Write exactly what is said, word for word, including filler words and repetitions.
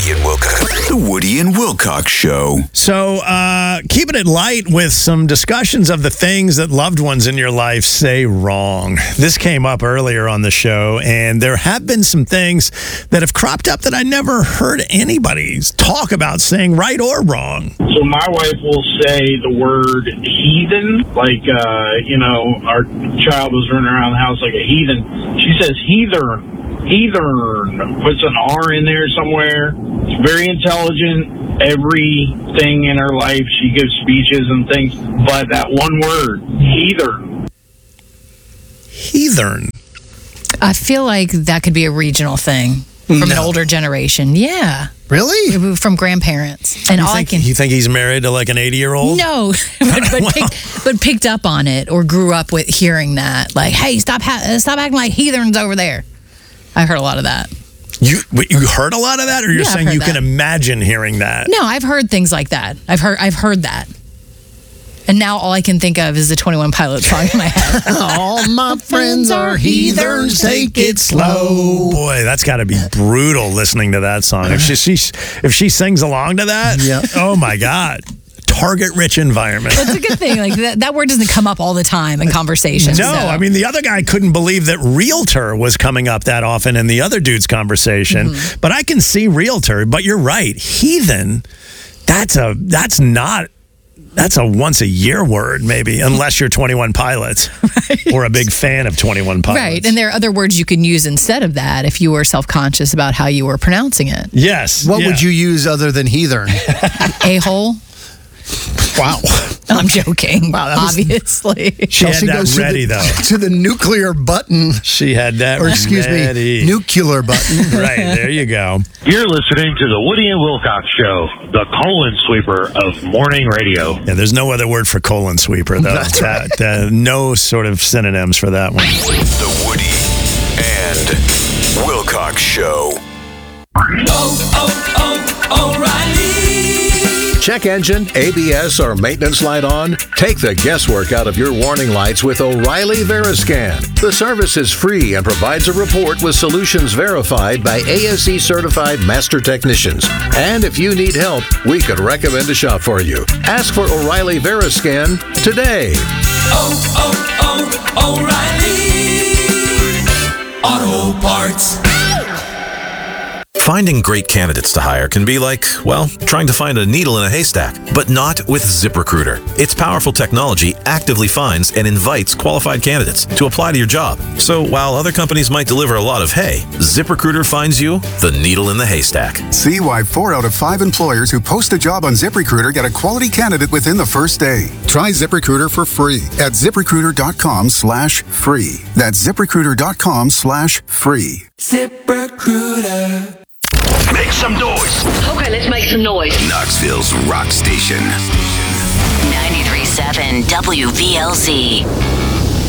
Woody and Wilcox. The Woody and Wilcox Show. So, uh, keeping it light with some discussions of the things that loved ones in your life say wrong. This came up earlier on the show, and there have been some things that have cropped up that I never heard anybody talk about saying right or wrong. So my wife will say the word heathen, like, uh, you know, our child was running around the house like a heathen. She says heathen. Heathen. Puts an R in there somewhere. It's very intelligent. Everything in her life, she gives speeches and things. But that one word, heathen. Heathen. I feel like that could be a regional thing from no. an older generation. Yeah. Really? From grandparents. And you all think, I can. You think he's married to like an eighty-year-old? No, but, but, Wow. pick, but picked up on it or grew up with hearing that. Like, hey, stop ha- stop acting like heathens over there. I heard a lot of that. You you heard a lot of that, or you're Yeah, I've saying heard you that. can imagine hearing that? No, I've heard things like that. I've heard I've heard that. And now all I can think of is the twenty-one Pilots song in my head. All my friends are heathens, take it slow. Boy, that's got to be brutal listening to that song. If she, she if she sings along to that, Yeah. oh my God. Target-rich environment. That's a good thing. Like that, that word doesn't come up all the time in conversation. No, so. I mean, the other guy couldn't believe that realtor was coming up that often in the other dude's conversation. Mm-hmm. But I can see realtor, but you're right. Heathen, that's a that's not that's a once a year word, maybe, unless you're twenty-one Pilots Right. or a big fan of twenty-one Pilots. Right, and there are other words you can use instead of that if you were self-conscious about how you were pronouncing it. Yes. What yeah. would you use other than heathen? A-hole. Wow. I'm joking. Wow, that was- obviously. She had Chelsea that goes ready, to the, though. to the nuclear button, She had that or excuse ready. me, nuclear button. Right, there you go. You're listening to the Woody and Wilcox Show, the colon sweeper of morning radio. Yeah, there's no other word for colon sweeper, though. That's right. That, uh, no sort of synonyms for that one. The Woody and Wilcox Show. Oh, oh, oh, O'Reilly. Check engine, A B S, or maintenance light on? Take the guesswork out of your warning lights with O'Reilly Veriscan. The service is free and provides a report with solutions verified by A S E certified master technicians. And if you need help, we could recommend a shop for you. Ask for O'Reilly Veriscan today. Oh, oh, oh, O'Reilly. Auto Parts. Finding great candidates to hire can be like, well, trying to find a needle in a haystack, but not with ZipRecruiter. Its powerful technology actively finds and invites qualified candidates to apply to your job. So while other companies might deliver a lot of hay, ZipRecruiter finds you the needle in the haystack. See why four out of five employers who post a job on ZipRecruiter get a quality candidate within the first day. Try ZipRecruiter for free at ZipRecruiter.com slash free. That's ZipRecruiter.com slash free. ZipRecruiter. Make some noise. Okay, let's make some noise. Knoxville's rock station. ninety-three point seven W V L Z.